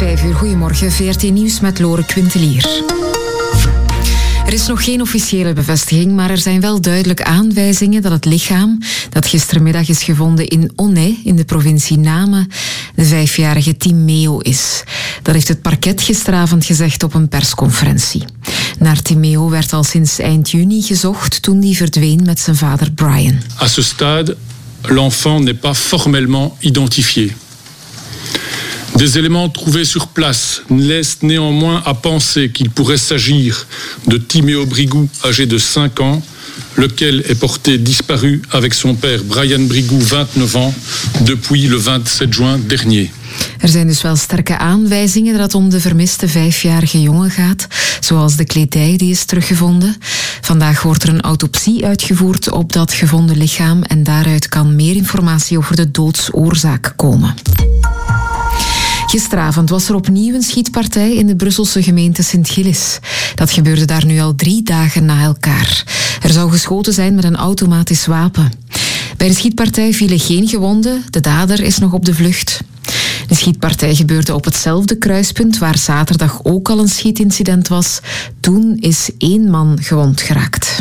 5:00. Goedemorgen, VRT Nieuws met Lore Quintelier. Er is nog geen officiële bevestiging, maar er zijn wel duidelijk aanwijzingen dat het lichaam dat gistermiddag is gevonden in Onay, in de provincie Namen, de 5-jarige Timeo is. Dat heeft het parket gisteravond gezegd op een persconferentie. Naar Timeo werd al sinds eind juni gezocht toen hij verdween met zijn vader Brian. À ce stade, l'enfant n'est pas formellement identifié. Des éléments trouvés sur place laissent néanmoins à penser qu'il pourrait s'agir de Timéo Brigou, âgé de 5 ans, lequel est porté disparu avec son père Brian Brigou, 29 ans, depuis le 27 juin dernier. Er zijn dus wel sterke aanwijzingen dat het om de vermiste 5-jarige jongen gaat, zoals de kledij die is teruggevonden. Vandaag wordt er een autopsie uitgevoerd op dat gevonden lichaam en daaruit kan meer informatie over de doodsoorzaak komen. Gisteravond was er opnieuw een schietpartij in de Brusselse gemeente Sint-Gilles. Dat gebeurde daar nu al 3 dagen na elkaar. Er zou geschoten zijn met een automatisch wapen. Bij de schietpartij vielen geen gewonden. De dader is nog op de vlucht. De schietpartij gebeurde op hetzelfde kruispunt waar zaterdag ook al een schietincident was. Toen is 1 man gewond geraakt.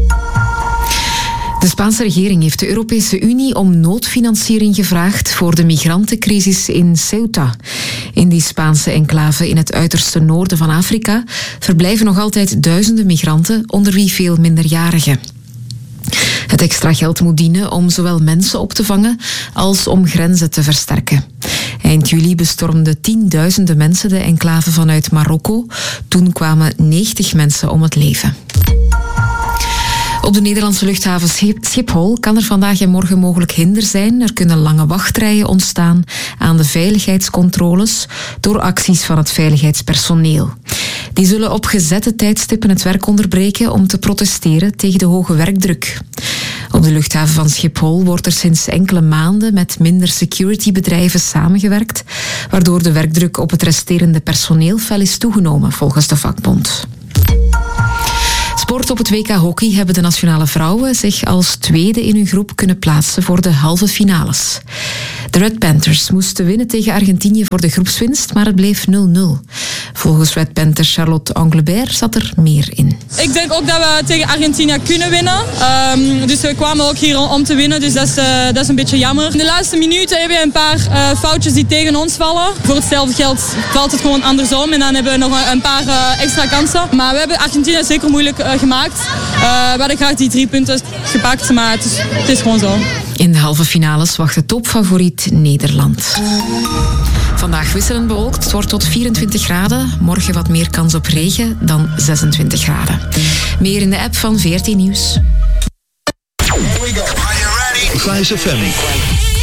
De Spaanse regering heeft de Europese Unie om noodfinanciering gevraagd voor de migrantencrisis in Ceuta. In die Spaanse enclave in het uiterste noorden van Afrika verblijven nog altijd duizenden migranten, onder wie veel minderjarigen. Het extra geld moet dienen om zowel mensen op te vangen als om grenzen te versterken. Eind juli bestormden tienduizenden mensen de enclave vanuit Marokko. Toen kwamen 90 mensen om het leven. Op de Nederlandse luchthaven Schiphol kan er vandaag en morgen mogelijk hinder zijn. Er kunnen lange wachtrijen ontstaan aan de veiligheidscontroles door acties van het veiligheidspersoneel. Die zullen op gezette tijdstippen het werk onderbreken om te protesteren tegen de hoge werkdruk. Op de luchthaven van Schiphol wordt er sinds enkele maanden met minder securitybedrijven samengewerkt, waardoor de werkdruk op het resterende personeel fel is toegenomen, volgens de vakbond. Sport op het WK Hockey hebben de nationale vrouwen zich als tweede in hun groep kunnen plaatsen voor de halve finales. De Red Panthers moesten winnen tegen Argentinië voor de groepswinst, maar het bleef 0-0. Volgens Red Panthers Charlotte Anglebert zat er meer in. Ik denk ook dat we tegen Argentinië kunnen winnen. Dus we kwamen ook hier om te winnen, dus dat is een beetje jammer. In de laatste minuten hebben we een paar foutjes die tegen ons vallen. Voor hetzelfde geld valt het gewoon andersom en dan hebben we nog een paar extra kansen. Maar we hebben Argentinië zeker moeilijk gemaakt. We hadden graag die 3 punten gepakt, maar het is gewoon zo. In de halve finales wacht de topfavoriet Nederland. Vandaag wisselend bewolkt, het wordt tot 24 graden. Morgen wat meer kans op regen dan 26 graden. Meer in de app van VRT Nieuws. Fly FM.